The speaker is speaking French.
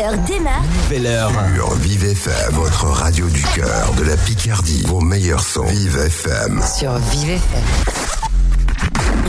heure démarre. Nouvelle heure. Sur Vive FM, votre radio du cœur, de la Picardie. Vos meilleurs sons. Vive FM. Sur Vive FM.